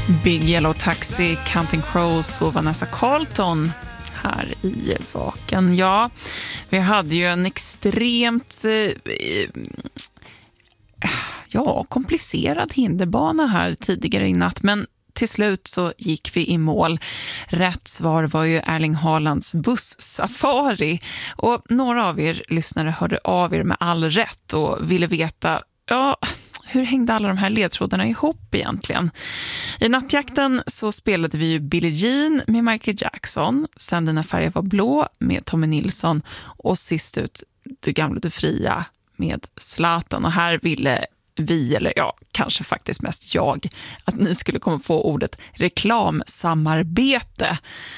Big Yellow Taxi, Counting Crows och Vanessa Carlton här i Vaken. Ja, vi hade ju en extremt komplicerad hinderbana här tidigare i natt, men till slut så gick vi i mål. Rätt svar var ju Erling Haalands buss-safari. Och några av er lyssnare hörde av er med all rätt och ville veta, hur hängde alla de här ledtrådarna ihop egentligen? I nattjakten så spelade vi ju Billie Jean med Michael Jackson, Sen dina färger var blå med Tommy Nilsson och sist ut Du gamla du fria med Zlatan. Och här ville vi, eller kanske faktiskt mest jag, att ni skulle komma få ordet reklamsamarbete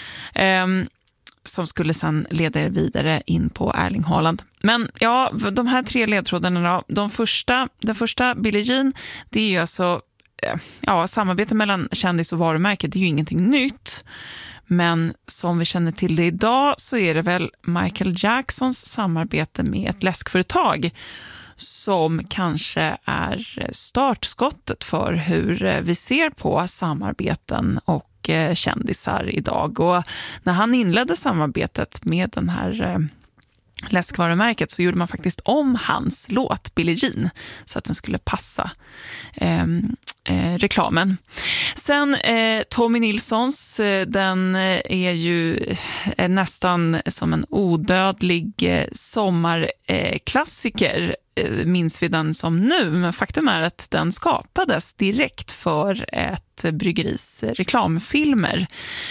som skulle sedan leda er vidare in på Erling Haaland. Men de här tre ledtrådarna då, den första Billie Jean, det är ju alltså samarbete mellan kändis och varumärke, det är ju ingenting nytt. Men som vi känner till det idag så är det väl Michael Jacksons samarbete med ett läskföretag som kanske är startskottet för hur vi ser på samarbeten och kändisar idag. Och när han inledde samarbetet med den här läskvarumärket så gjorde man faktiskt om hans låt Billie Jean så att den skulle passa reklamen. Sen Tommy Nilssons, den är ju nästan som en odödlig sommarklassiker, minns vi den som nu, men faktum är att den skapades direkt för ett bryggeris reklamfilmer.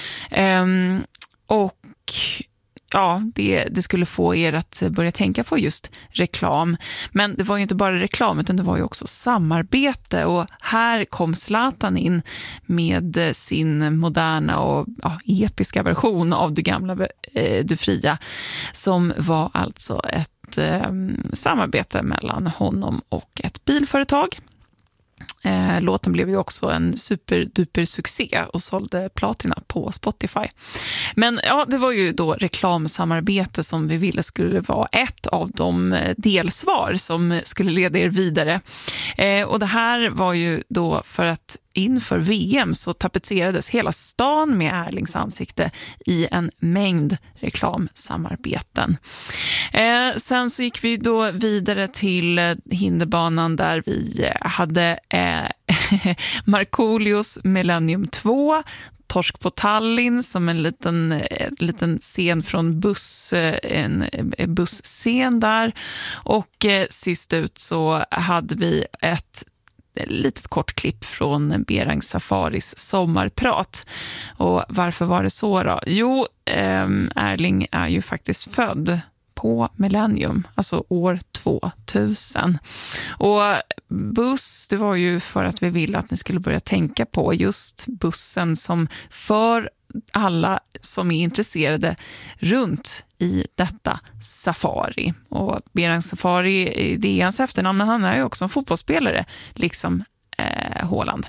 Och det skulle få er att börja tänka på just reklam. Men det var ju inte bara reklam utan det var ju också samarbete. Och här kom Zlatan in med sin moderna och episka version av Du gamla du fria, som var alltså ett samarbete mellan honom och ett bilföretag. Låten blev ju också en superduper succé och sålde platina på Spotify. Men det var ju då reklamsamarbete som vi ville skulle vara ett av de delsvar som skulle leda er vidare. Och det här var ju då för att inför VM så tapetserades hela stan med Erlings ansikte i en mängd reklamsamarbeten. Sen så gick vi då vidare till hinderbanan där vi hade Markoolios Millennium 2, Torsk på Tallinn som en liten scen från en busscen där. Och sist ut så hade vi ett litet kort klipp från Berang Safaris sommarprat. Och varför var det så då? Jo, Erling är ju faktiskt född på Millennium, alltså år 2000. Och buss, det var ju för att vi ville att ni skulle börja tänka på just bussen som för alla som är intresserade runt i detta safari. Och Berang Safari, det är hans efternamn, men han är ju också en fotbollsspelare, liksom Haaland.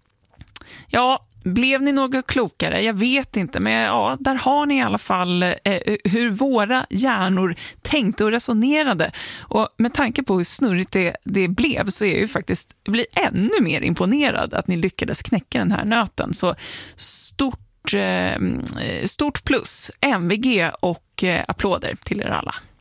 Blev ni något klokare? Jag vet inte, men där har ni i alla fall hur våra hjärnor tänkte och resonerade. Och med tanke på hur snurrigt det blev så är jag ju faktiskt blir ännu mer imponerad att ni lyckades knäcka den här nöten. Så stort plus, MVG och applåder till er alla.